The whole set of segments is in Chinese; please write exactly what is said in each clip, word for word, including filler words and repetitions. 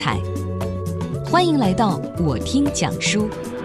台，欢迎来到我听讲书。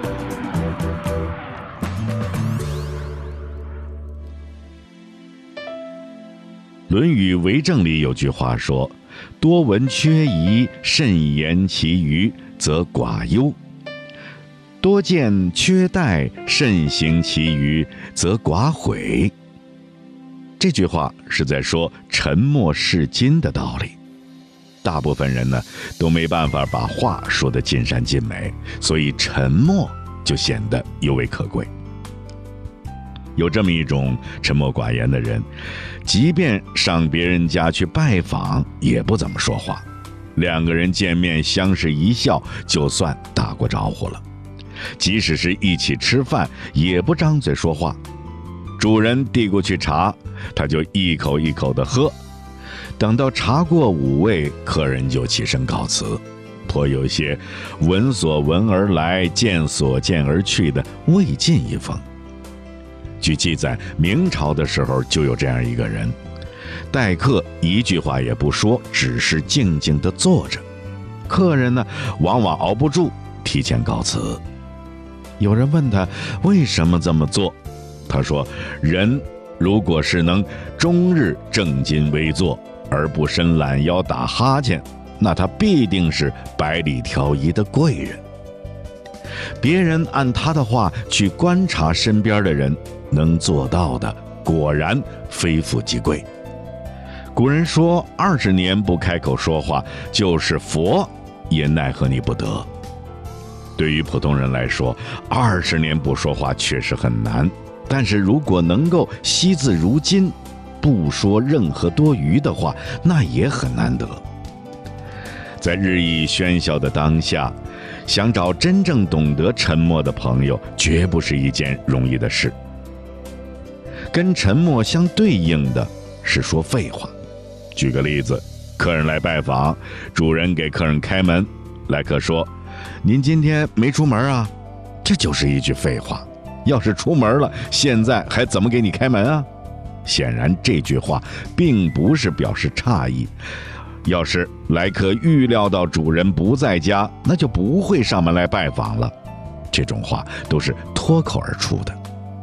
《论语为政》里有句话说：多闻缺仪，慎言其余，则寡忧；多见缺待，慎行其余，则寡悔。这句话是在说沉默是金的道理。大部分人呢都没办法把话说得尽善尽美，所以沉默就显得尤为可贵。有这么一种沉默寡言的人，即便上别人家去拜访，也不怎么说话。两个人见面相视一笑，就算打过招呼了。即使是一起吃饭，也不张嘴说话。主人递过去茶，他就一口一口地喝。等到茶过五味，客人就起身告辞，颇有些闻所闻而来，见所见而去的未尽一风。据记载，明朝的时候就有这样一个人，待客一句话也不说，只是静静地坐着。客人呢，往往熬不住，提前告辞。有人问他为什么这么做，他说：人如果是能终日正襟危坐，而不伸懒腰打哈欠，那他必定是百里挑一的贵人。别人按他的话去观察身边的人，能做到的果然非富即贵。古人说，二十年不开口说话，就是佛也奈何你不得。对于普通人来说，二十年不说话确实很难，但是如果能够惜字如金，不说任何多余的话，那也很难得。在日益喧嚣的当下，想找真正懂得沉默的朋友，绝不是一件容易的事。跟沉默相对应的是说废话。举个例子，客人来拜访，主人给客人开门，来客说：您今天没出门啊？这就是一句废话。要是出门了，现在还怎么给你开门啊？显然这句话并不是表示诧异。要是来客预料到主人不在家，那就不会上门来拜访了。这种话都是脱口而出的。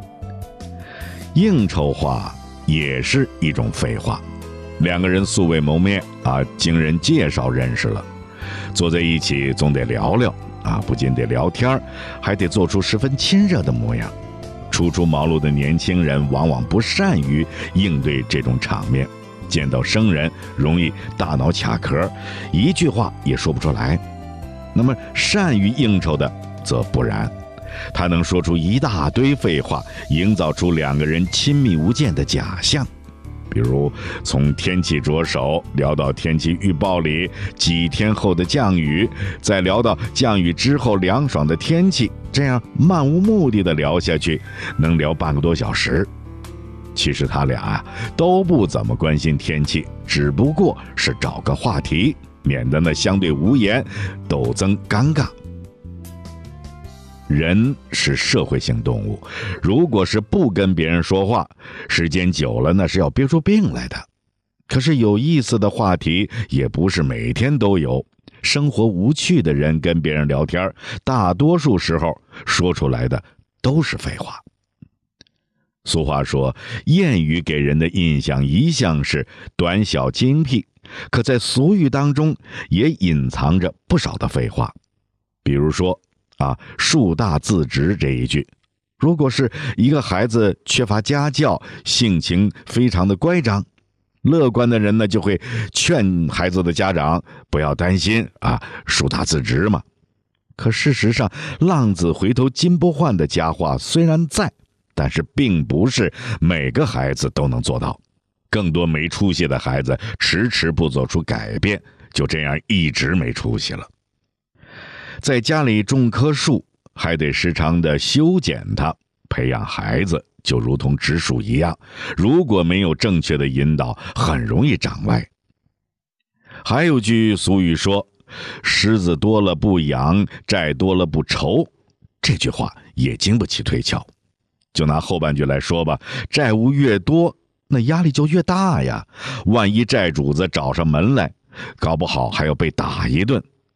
应酬话也是一种废话。两个人素未谋面啊，经人介绍认识了，坐在一起总得聊聊啊，不仅得聊天，还得做出十分亲热的模样。初出茅庐的年轻人往往不善于应对这种场面，见到生人容易大脑卡壳，一句话也说不出来。那么善于应酬的则不然，他能说出一大堆废话，营造出两个人亲密无间的假象。比如从天气着手聊到天气预报里几天后的降雨，再聊到降雨之后凉爽的天气，这样漫无目的的聊下去，能聊半个多小时。其实他俩啊都不怎么关心天气，只不过是找个话题，免得呢相对无言，陡增尴尬。人是社会性动物，如果是不跟别人说话，时间久了那是要憋出病来的。可是有意思的话题也不是每天都有，生活无趣的人跟别人聊天，大多数时候说出来的都是废话。俗话说，谚语给人的印象一向是短小精辟，可在俗语当中也隐藏着不少的废话。比如说啊，树大自直这一句，如果是一个孩子缺乏家教，性情非常的乖张，乐观的人呢就会劝孩子的家长不要担心啊，树大自直嘛。可事实上，浪子回头金不换的佳话虽然在，但是并不是每个孩子都能做到。更多没出息的孩子迟迟不做出改变，就这样一直没出息了。在家里种棵树，还得时常的修剪它，培养孩子就如同植树一样，如果没有正确的引导，很容易长歪。还有句俗语说，虱子多了不痒，债多了不愁，这句话也经不起推敲。就拿后半句来说吧，债务越多，那压力就越大呀。万一债主子找上门来，搞不好还要被打一顿。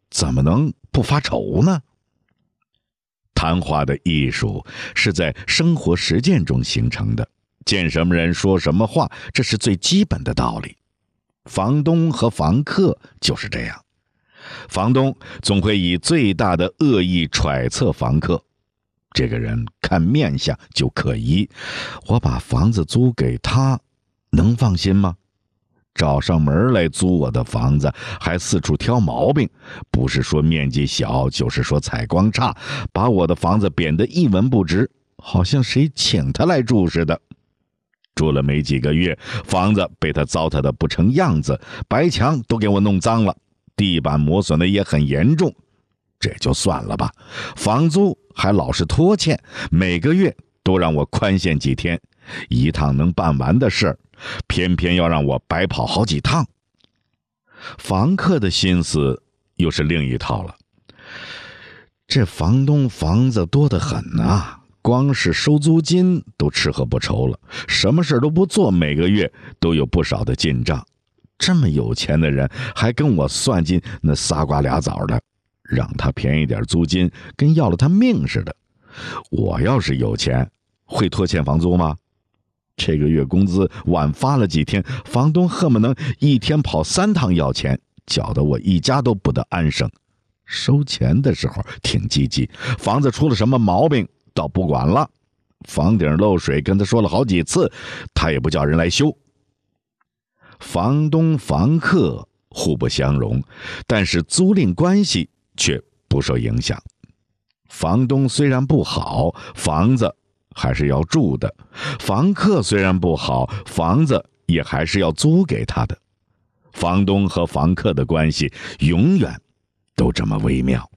怎么能不发愁呢？谈话的艺术是在生活实践中形成的，见什么人说什么话，这是最基本的道理。房东和房客就是这样，房东总会以最大的恶意揣测房客，这个人看面相就可疑，我把房子租给他，能放心吗？找上门来租我的房子，还四处挑毛病，不是说面积小，就是说采光差，把我的房子贬得一文不值，好像谁请他来住似的。住了没几个月，房子被他糟蹋得不成样子，白墙都给我弄脏了，地板磨损的也很严重。这就算了吧，房租还老是拖欠，每个月都让我宽限几天，一趟能办完的事儿，偏偏要让我白跑好几趟。房客的心思又是另一套了。这房东房子多得很啊，光是收租金都吃喝不愁了，什么事都不做，每个月都有不少的进账。这么有钱的人还跟我算计那仨瓜俩枣的，让他便宜点租金，跟要了他命似的。我要是有钱，会拖欠房租吗？这个月工资晚发了几天，房东恨不能一天跑三趟要钱，搅得我一家都不得安生。收钱的时候挺积极，房子出了什么毛病倒不管了，房顶漏水跟他说了好几次，他也不叫人来修。房东房客互不相容，但是租赁关系却不受影响。房东虽然不好，房子还是要住的，房客虽然不好，房子也还是要租给他的。房东和房客的关系永远都这么微妙。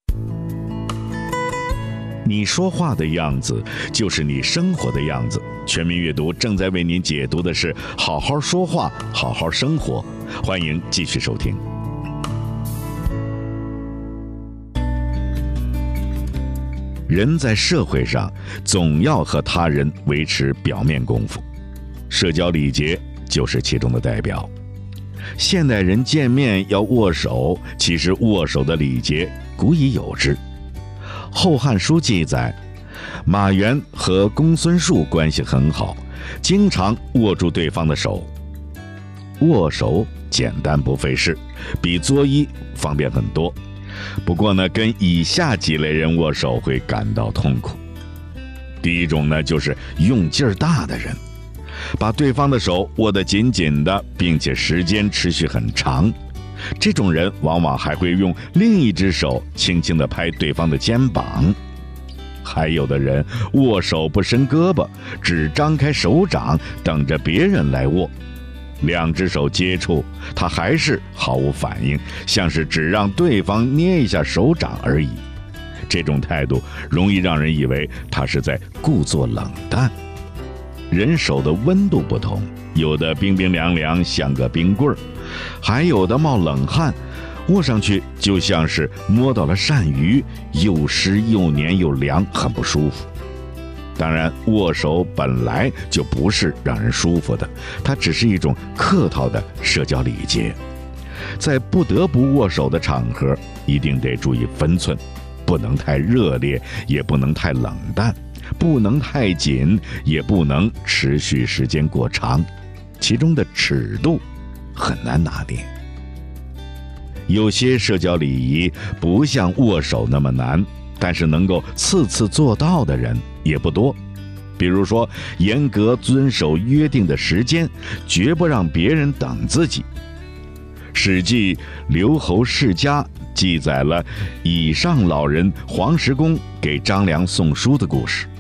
你说话的样子就是你生活的样子。全民阅读正在为您解读的是好好说话，好好生活。欢迎继续收听。人在社会上总要和他人维持表面功夫，社交礼节就是其中的代表。现代人见面要握手，其实握手的礼节古已有之。《后汉书》记载，马援和公孙述关系很好，经常握住对方的手。握手简单不费事，比作揖方便很多。不过呢，跟以下几类人握手会感到痛苦。第一种呢，就是用劲儿大的人，把对方的手握得紧紧的，并且时间持续很长。这种人往往还会用另一只手轻轻地拍对方的肩膀。还有的人握手不伸胳膊，只张开手掌等着别人来握，两只手接触，他还是毫无反应，像是只让对方捏一下手掌而已。这种态度容易让人以为他是在故作冷淡。人手的温度不同，有的冰冰凉凉像个冰棍儿，还有的冒冷汗，握上去就像是摸到了鳝鱼，又湿又黏又凉，很不舒服。当然，握手本来就不是让人舒服的，它只是一种客套的社交礼节。在不得不握手的场合，一定得注意分寸，不能太热烈，也不能太冷淡，不能太紧，也不能持续时间过长，其中的尺度很难拿捏。有些社交礼仪不像握手那么难，但是能够次次做到的人也不多。比如说，严格遵守约定的时间，绝不让别人等自己。《史记·刘侯世家》记载了以上老人黄石公给张良送书的故事。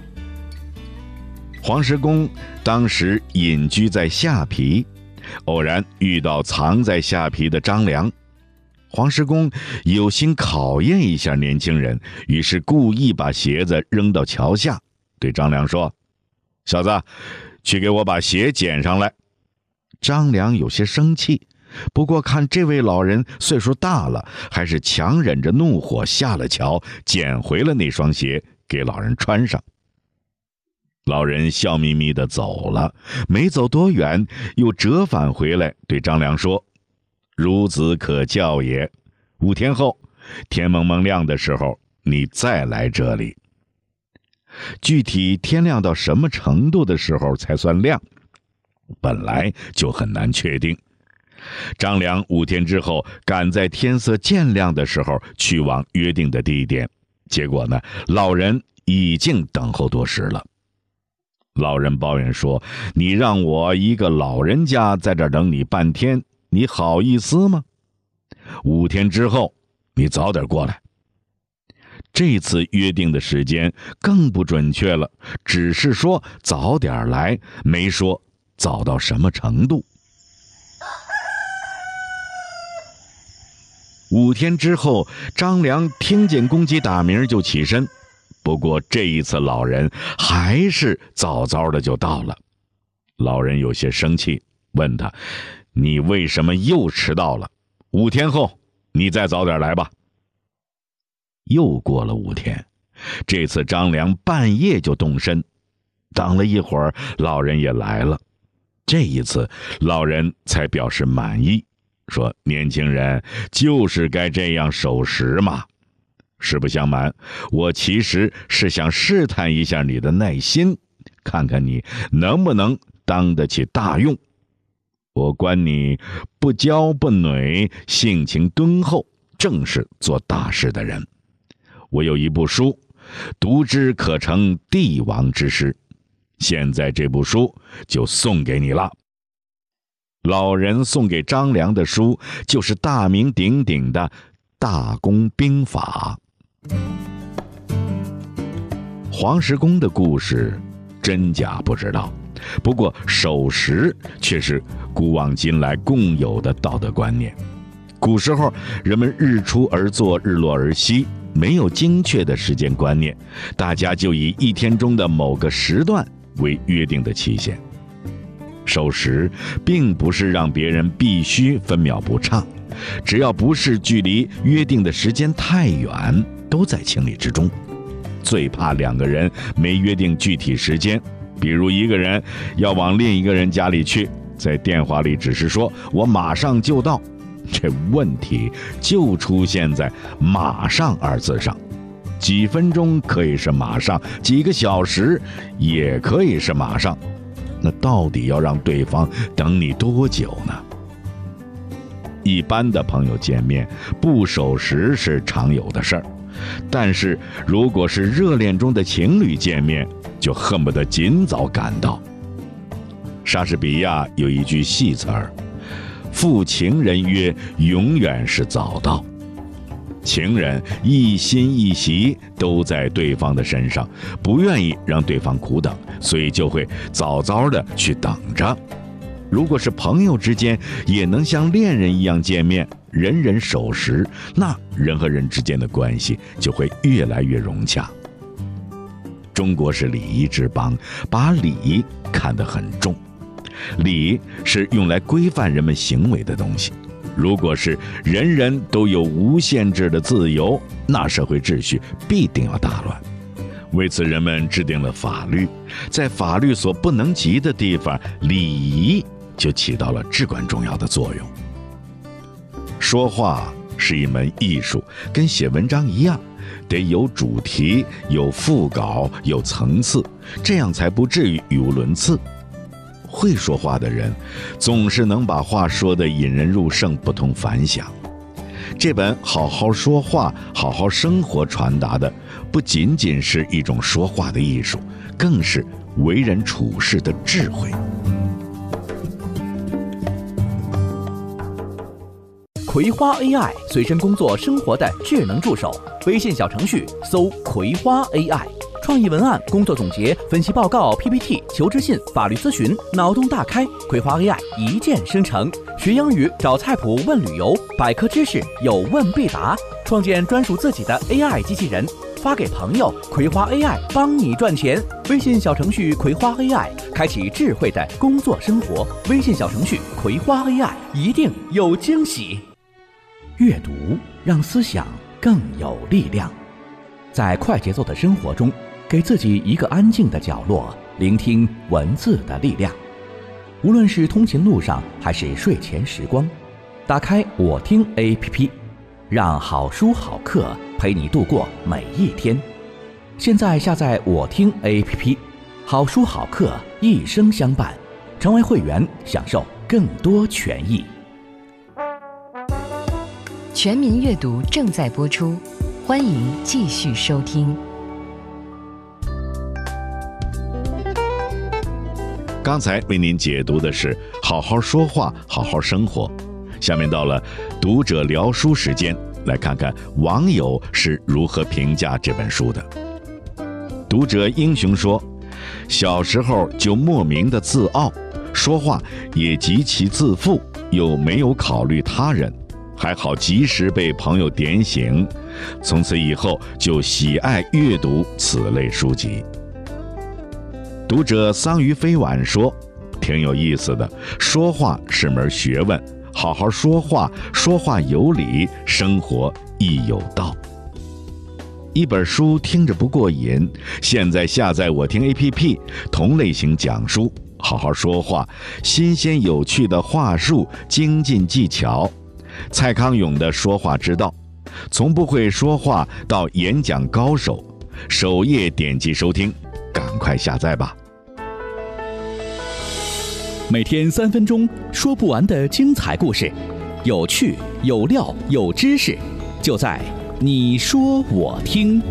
黄石公当时隐居在下邳，偶然遇到藏在下邳的张良。黄石公有心考验一下年轻人，于是故意把鞋子扔到桥下，对张良说：“小子，去给我把鞋捡上来。”张良有些生气，不过看这位老人岁数大了，还是强忍着怒火下了桥，捡回了那双鞋给老人穿上。老人笑眯眯地走了，没走多远，又折返回来对张良说：“孺子可教也， 五天后，天蒙蒙亮的时候，你再来这里。具体天亮到什么程度的时候才算亮，本来就很难确定。张良五天之后赶在天色渐亮的时候去往约定的地点，结果呢，老人已经等候多时了。老人抱怨说：“你让我一个老人家在这儿等你半天，你好意思吗？五天之后，你早点过来。”这次约定的时间更不准确了，只是说早点来，没说早到什么程度。五天之后，张良听见公鸡打鸣就起身，不过这一次老人还是早早的就到了。老人有些生气，问他：“你为什么又迟到了？五天后你再早点来吧。”又过了五天，这次张良半夜就动身，等了一会儿，老人也来了。这一次老人才表示满意，说：“年轻人就是该这样守时嘛。实不相瞒，我其实是想试探一下你的耐心，看看你能不能当得起大用。我观你不骄不馁，性情敦厚，正是做大事的人。我有一部书，读之可成帝王之师，现在这部书就送给你了。”老人送给张良的书就是大名鼎鼎的《大公兵法》。黄石公的故事真假不知道，不过守时却是古往今来共有的道德观念。古时候人们日出而作，日落而息，没有精确的时间观念，大家就以一天中的某个时段为约定的期限。守时并不是让别人必须分秒不差，只要不是距离约定的时间太远，都在情理之中。最怕两个人没约定具体时间，比如一个人要往另一个人家里去，在电话里只是说我马上就到，这问题就出现在马上二字上。几分钟可以是马上，几个小时也可以是马上，那到底要让对方等你多久呢？一般的朋友见面不守时是常有的事儿，但是如果是热恋中的情侣见面，就恨不得尽早赶到。莎士比亚有一句戏词儿：“负情人曰，永远是早到。”情人一心一席都在对方的身上，不愿意让对方苦等，所以就会早早的去等着。如果是朋友之间也能像恋人一样见面，人人守时，那人和人之间的关系就会越来越融洽。中国是礼仪之邦，把礼看得很重，礼是用来规范人们行为的东西。如果是人人都有无限制的自由，那社会秩序必定要大乱。为此，人们制定了法律，在法律所不能及的地方，礼仪就起到了至关重要的作用。说话是一门艺术，跟写文章一样，得有主题、有副稿、有层次，这样才不至于语无伦次。会说话的人总是能把话说得引人入胜，不同凡响。这本好好说话好好生活传达的不仅仅是一种说话的艺术，更是为人处事的智慧。 葵花 A I 随身工作生活的智能助手，微信小程序搜葵花 A I， 创意文案、工作总结、分析报告、P P T、求职信、法律咨询，脑洞大开，葵花 A I 一键生成。学英语找菜谱问旅游，百科知识有问必答，创建专属自己的 A I 机器人，发给朋友，葵花 A I 帮你赚钱。微信小程序葵花 A I， 开启智慧的工作生活。微信小程序葵花 A I， 一定有惊喜。阅读让思想更有力量。在快节奏的生活中，给自己一个安静的角落，聆听文字的力量。无论是通勤路上还是睡前时光，打开我听 A P P， 让好书好课陪你度过每一天。现在下载我听 A P P， 好书好课一生相伴，成为会员享受更多权益。 全民阅读正在播出，欢迎继续收听。 刚才为您解读的是好好说话，好好生活。下面到了读者聊书时间，来看看网友是如何评价这本书的。读者英雄说，小时候就莫名的自傲，说话也极其自负，又没有考虑他人，还好及时被朋友点醒，从此以后就喜爱阅读此类书籍。读者桑榆飞晚说，挺有意思的，说话是门学问，好好说话，说话有理，生活亦有道。一本书听着不过瘾，现在下载我听 A P P， 同类型讲书，好好说话，新鲜有趣的话术，精进技巧，蔡康永的说话之道，从不会说话到演讲高手，首页点击收听，赶快下载吧。 每天三分钟，说不完的精彩故事，有趣有料有知识，就在你说我听。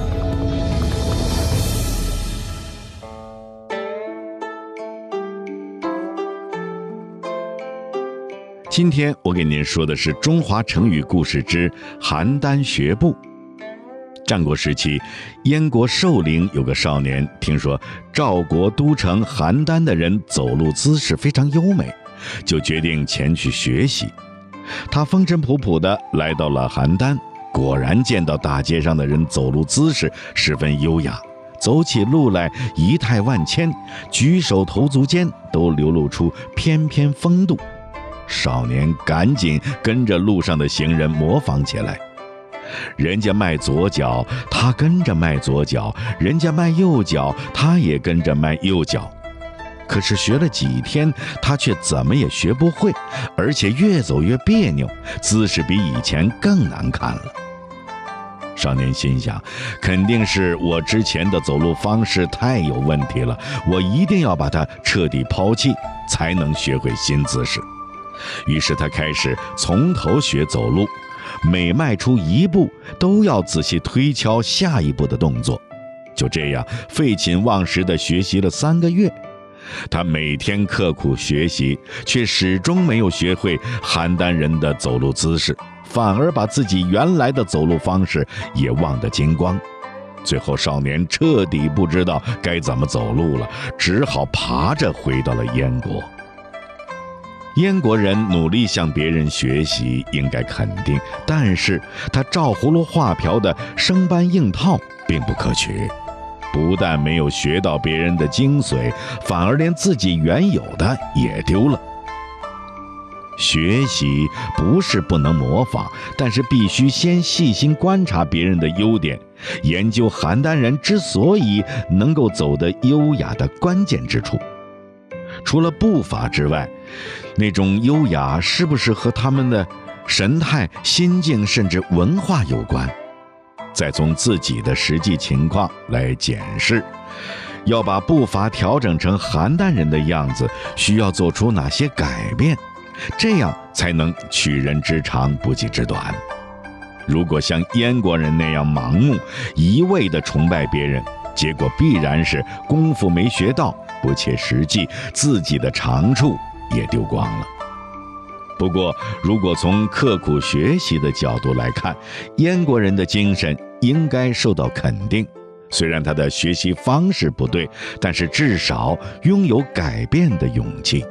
今天我给您说的是中华成语故事之邯郸学步。战国时期，燕国寿陵有个少年，听说赵国都城邯郸的人走路姿势非常优美，就决定前去学习。他风尘仆仆地来到了邯郸，果然见到大街上的人走路姿势十分优雅，走起路来仪态万千，举手投足间都流露出翩翩风度。少年赶紧跟着路上的行人模仿起来，人家迈左脚，他跟着迈左脚；人家迈右脚，他也跟着迈右脚。可是学了几天，他却怎么也学不会，而且越走越别扭，姿势比以前更难看了。少年心想，肯定是我之前的走路方式太有问题了，我一定要把它彻底抛弃，才能学会新姿势。于是他开始从头学走路，每迈出一步都要仔细推敲下一步的动作。就这样废寝忘食地学习了三个月，他每天刻苦学习，却始终没有学会邯郸人的走路姿势，反而把自己原来的走路方式也忘得精光。最后少年彻底不知道该怎么走路了，只好爬着回到了燕国。燕国人努力向别人学习，应该肯定，但是他照葫芦画瓢的生搬硬套并不可取，不但没有学到别人的精髓，反而连自己原有的也丢了。学习不是不能模仿，但是必须先细心观察别人的优点，研究邯郸人之所以能够走得优雅的关键之处。除了步伐之外，那种优雅是不是和他们的神态、心境甚至文化有关？再从自己的实际情况来检视，要把步伐调整成邯郸人的样子，需要做出哪些改变？这样才能取人之长，补己之短。如果像燕国人那样盲目一味地崇拜别人，结果必然是功夫没学到，不切实际，自己的长处也丢光了。不过如果从刻苦学习的角度来看，燕国人的精神应该受到肯定。虽然他的学习方式不对，但是至少拥有改变的勇气。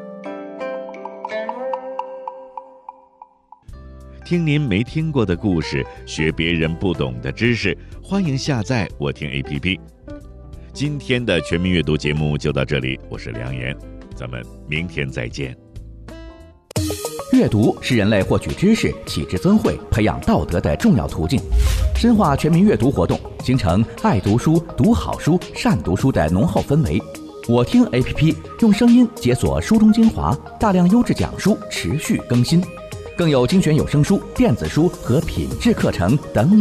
听您没听过的故事，学别人不懂的知识，欢迎下载我听 A P P。 今天的全民阅读节目就到这里，我是梁岩，咱们明天再见。 阅读是人类获取知识、启智增慧、培养道德的重要途径。深化全民阅读活动，形成爱读书、读好书、善读书的浓厚氛围。我听 A P P 用声音解锁书中精华，大量优质讲书持续更新。 更有精选有声书、电子书和品质课程等